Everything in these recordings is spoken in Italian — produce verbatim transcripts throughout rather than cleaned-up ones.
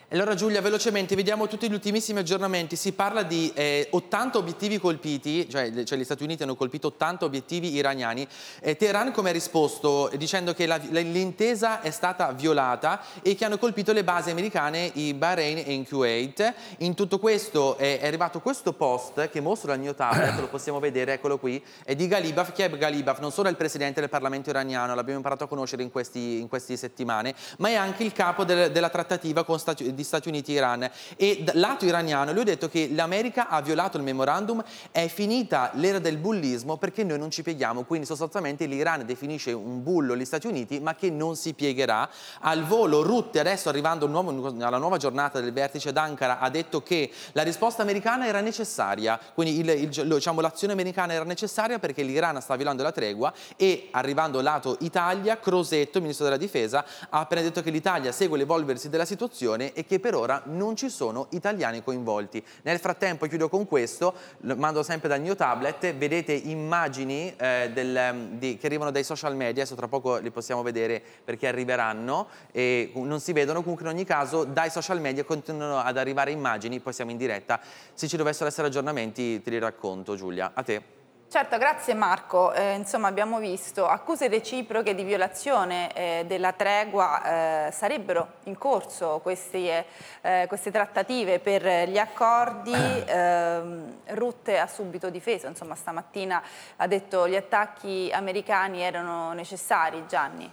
Allora Giulia, velocemente, vediamo tutti gli ultimissimi aggiornamenti. Si parla di eh, ottanta obiettivi colpiti, cioè, cioè gli Stati Uniti hanno colpito ottanta obiettivi iraniani. Eh, Teheran come ha risposto? Dicendo che l'intesa è stata violata e che hanno colpito le basi americane in Bahrain e in Kuwait. In tutto questo eh, è arrivato questo post che mostro dal mio tablet, lo possiamo vedere, eccolo qui, è di Ghalibaf. Chi è Ghalibaf? Non solo è il presidente del Parlamento iraniano, l'abbiamo imparato a conoscere in, questi, in queste settimane, ma è anche il capo del, della trattativa con Stati, di Stati Uniti e Iran. E dal lato iraniano lui ha detto che l'America ha violato il memorandum, è finita l'era del bullismo perché noi non ci pieghiamo, quindi sostanzialmente l'Iran definisce un bullo gli Stati Uniti ma che non si piegherà. Al volo Rutte, adesso arrivando nuovo, alla nuova giornata del vertice d'Ankara, ha detto che la risposta americana era necessaria, quindi il, il, diciamo, l'azione americana era necessaria perché l'Iran sta violando la tregua. E arrivando lato Italia, Crosetto, il ministro della difesa, ha appena detto che l'Italia segue l'evolversi della situazione e che per ora non ci sono italiani coinvolti. Nel frattempo, chiudo con questo, lo mando sempre dal mio tablet, vedete immagini eh, del, di, che arrivano dai social media, adesso tra poco li possiamo vedere perché arriveranno e non si vedono, comunque in ogni caso dai social media continuano ad arrivare immagini, poi siamo in diretta, se ci dovessero essere aggiornamenti te li racconto. Giulia, a te. Certo, grazie Marco. Eh, insomma, abbiamo visto accuse reciproche di violazione eh, della tregua, eh, sarebbero in corso questi, eh, queste trattative per gli accordi. Eh, Rutte ha subito difeso, insomma, stamattina ha detto che gli attacchi americani erano necessari. Gianni.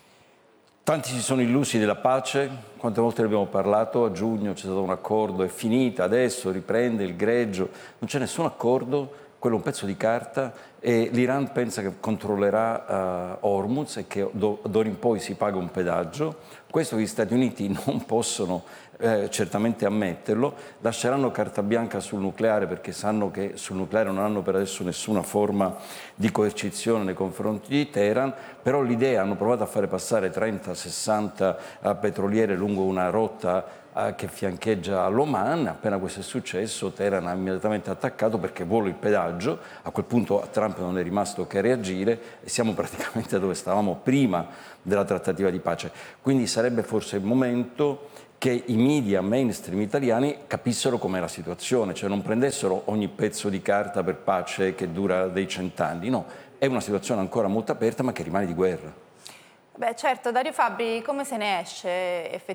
Tanti si sono illusi della pace, quante volte ne abbiamo parlato, a giugno c'è stato un accordo, è finita, adesso riprende il greggio, non c'è nessun accordo. Quello è un pezzo di carta e l'Iran pensa che controllerà uh, Hormuz e che d'ora in poi si paga un pedaggio. Questo gli Stati Uniti non possono eh, certamente ammetterlo, lasceranno carta bianca sul nucleare perché sanno che sul nucleare non hanno per adesso nessuna forma di coercizione nei confronti di Teheran, però l'idea, hanno provato a fare passare trenta sessanta uh, petroliere lungo una rotta che fiancheggia l'Oman. Appena questo è successo, Teheran ha immediatamente attaccato perché vuole il pedaggio. A quel punto a Trump non è rimasto che reagire e siamo praticamente dove stavamo prima della trattativa di pace. Quindi sarebbe forse il momento che i media mainstream italiani capissero com'è la situazione, cioè non prendessero ogni pezzo di carta per pace che dura dei cent'anni. No, è una situazione ancora molto aperta ma che rimane di guerra. Beh, certo, Dario Fabbri, come se ne esce effettivamente?